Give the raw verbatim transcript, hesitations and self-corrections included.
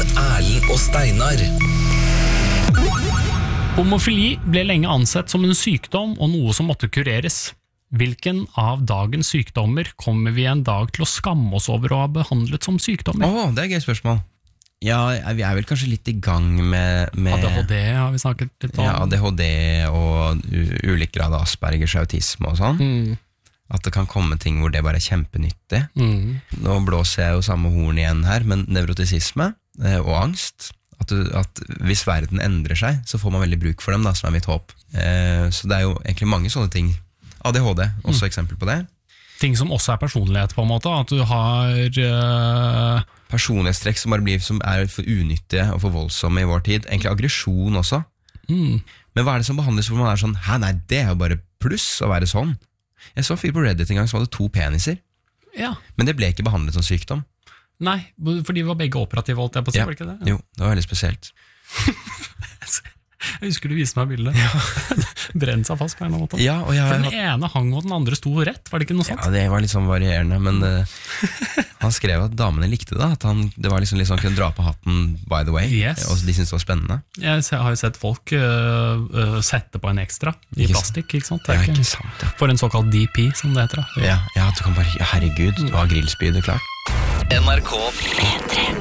Erlend og Steinar. Homofili ble lenge ansett som en sykdom og noe som måtte kureres. Hvilken av dagens sykdommer kommer vi en dag til å skamme oss over å ha behandlet som sykdommer? Åh, det er et gøy spørsmål. Ja, vi er vel kanskje litt i gang med, med A D H D har vi snakket litt om. Ja, A D H D og u- ulik grad av Aspergers autisme og sånn. Mm. At det kan komme ting hvor det bare er kjempenyttig. Mm. Nå blåser jeg jo samme horn igjen her, men nevrotisisme eh, og angst, at, du, at hvis verden endrer seg, så får man veldig bruk for dem, da, som er mitt håp. Eh, så det er jo egentlig mange sånne ting. A D H D, også mm. eksempel på det. Ting som også er personlighet på en måte, at du har... Uh... Personlighetstrekk som bare blir, som er for unyttige og for voldsomme i vår tid. Egentlig aggresjon også. Mm. Men hva er det som behandles hvor man er sånn, hæ, nei, det er jo bare pluss å være sånn. Jeg så fyr på Reddit en gang som hadde to peniser. Ja. Men det ble ikke behandlet som sykdom. Nei, for de var begge operative, holdt jeg på å si, Ja. var det ikke det? Ja. Jo, det var veldig spesielt. Jeg husker du viste meg bildet. Ja. Brent seg fast på en eller annen måte. Ja, og jeg, for den ene hang og den andre sto rett, var det ikke noe sånt? Ja, det var litt sånn varierende, men uh, han skrev at damene likte det, at han, det var liksom litt sånn, kunne dra på hatten by the way, Yes. og de syntes det var spennende. Jeg har jo sett folk uh, uh, sette på en ekstra i Ikke plastikk, ikke sant? Det Ja, er ikke sant, ja. For en såkalt D P, som det heter da. Ja, ja, du kan bare, ja, herregud, du har grillspyd, det er klart. N R K P tre